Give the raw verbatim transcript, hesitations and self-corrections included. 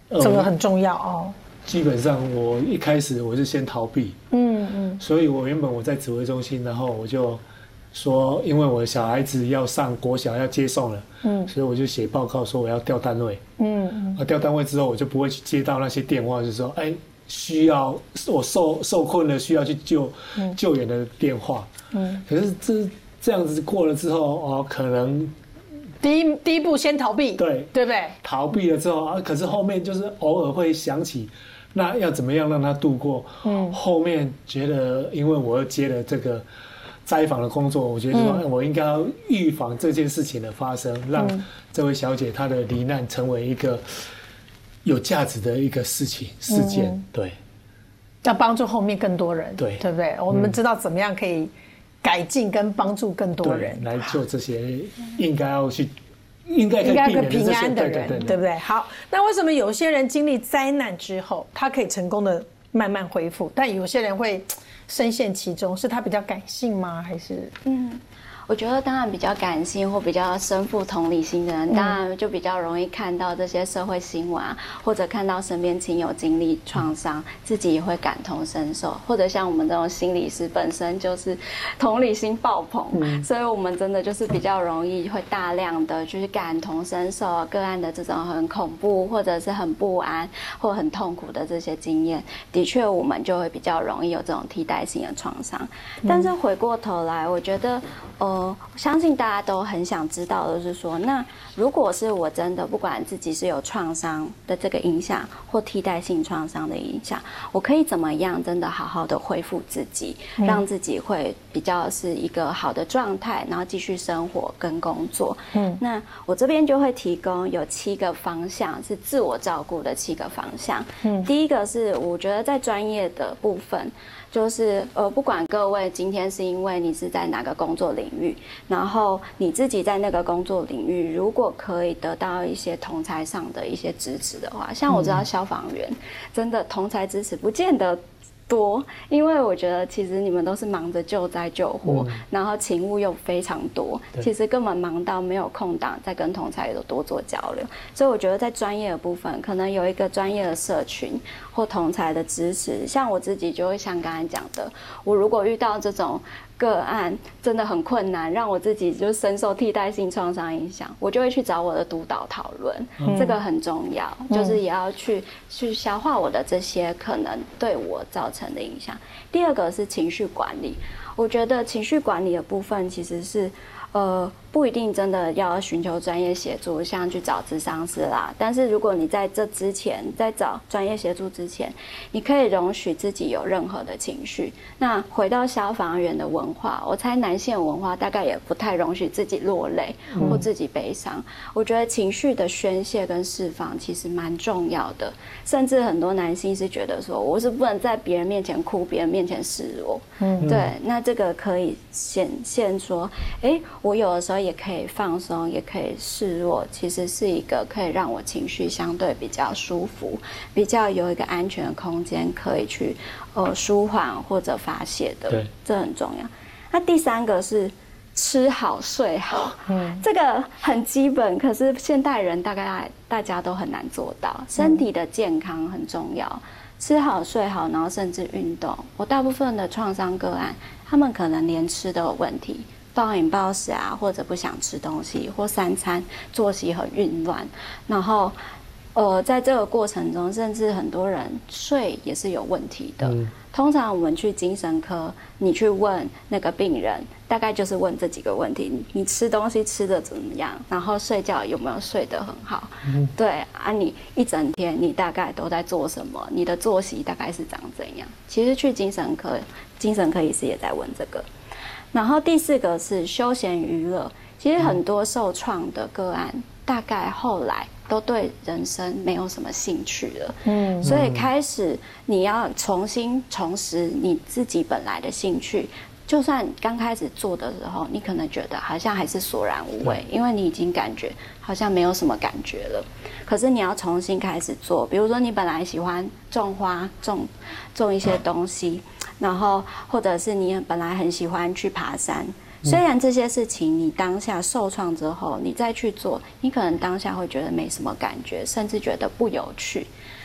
这个很重要哦。 基本上我一开始我是先逃避，嗯嗯，所以我原本我在指挥中心，然后我就说，因为我的小孩子要上国小要接送了，嗯，所以我就写报告说我要调单位，嗯嗯，啊调单位之后我就不会去接到那些电话，就是说，哎，需要我受受困了需要去救、嗯、救援的电话，嗯，可是这这样子过了之后，哦，可能。 第一第一步先逃避， 对对不对？ 逃避了之后啊，可是后面就是偶尔会想起，那要怎么样让他度过？嗯，后面觉得，因为我又接了这个灾访的工作，我觉得说，嗯、我应该要预防这件事情的发生，让这位小姐她的罹难成为一个有价值的一个事情事件，嗯、对， 要帮助后面更多人， 对， 对不对？我们知道怎么样可以改进跟帮助更多人， 来救这些应该要去。应该可以应该避免平安的人， 对, 对, 对, 对, 对不对？好，那为什么有些人经历灾难之后，他可以成功的慢慢恢复，但有些人会深陷其中？是他比较感性吗？还是嗯？我觉得当然比较感性或比较身负同理心的人，当然就比较容易看到这些社会新闻啊，或者看到身边亲友经历创伤，自己也会感同身受，或者像我们这种心理师本身就是同理心爆棚，嗯、所以我们真的就是比较容易会大量的就是感同身受个案的这种很恐怖或者是很不安或很痛苦的这些经验，的确我们就会比较容易有这种替代性的创伤。但是回过头来，我觉得呃。我相信大家都很想知道的是说，那如果是我真的不管自己是有创伤的这个影响或替代性创伤的影响，我可以怎么样真的好好的恢复自己，嗯、让自己会比较是一个好的状态，然后继续生活跟工作。嗯，那我这边就会提供有七个方向，是自我照顾的七个方向。嗯，第一个是我觉得在专业的部分。就是呃，不管各位今天是因为你是在哪个工作领域，然后你自己在那个工作领域，如果可以得到一些同侪上的一些支持的话，像我知道消防员、嗯、真的同侪支持不见得多，因为我觉得其实你们都是忙着救灾救火、嗯、然后勤务又非常多，其实根本忙到没有空档再跟同侪有多做交流，所以我觉得在专业的部分可能有一个专业的社群或同侪的支持，像我自己就会像刚才讲的，我如果遇到这种个案真的很困难，让我自己就深受替代性创伤影响，我就会去找我的督导讨论、嗯、这个很重要、嗯、就是也要去去消化我的这些可能对我造成的影响。第二个是情绪管理，我觉得情绪管理的部分其实是呃，不一定真的要寻求专业协助，像去找咨商师啦。但是如果你在这之前，在找专业协助之前，你可以容许自己有任何的情绪。那回到消防员的文化，我猜男性文化大概也不太容许自己落泪或自己悲伤。嗯、我觉得情绪的宣泄跟释放其实蛮重要的，甚至很多男性是觉得说，我是不能在别人面前哭，别人面前示弱。嗯，对，那这个可以显现说，哎。我有的时候也可以放松，也可以示弱，其实是一个可以让我情绪相对比较舒服，比较有一个安全的空间可以去呃舒缓或者发泄的，对，这很重要。那第三个是吃好睡好，嗯，这个很基本，可是现代人大概大家都很难做到。身体的健康很重要，吃好睡好，然后甚至运动。我大部分的创伤个案，他们可能连吃都有问题。暴饮暴食啊，或者不想吃东西，或三餐作息很混乱，然后，呃，在这个过程中，甚至很多人睡也是有问题的。嗯、通常我们去精神科，你去问那个病人，大概就是问这几个问题：你吃东西吃得怎么样？然后睡觉有没有睡得很好？嗯、对啊，你一整天你大概都在做什么？你的作息大概是长怎样？其实去精神科，精神科医师也在问这个。然后第四个是休闲娱乐，其实很多受创的个案，大概后来都对人生没有什么兴趣了，嗯，所以开始你要重新重拾你自己本来的兴趣，就算刚开始做的时候，你可能觉得好像还是索然无味，因为你已经感觉好像没有什么感觉了。可是你要重新开始做，比如说你本来喜欢种花、种种一些东西。然后，或者是你本来很喜欢去爬山， 虽然这些事情你当下受创之后，你再去做，你可能当下会觉得没什么感觉，甚至觉得不有趣。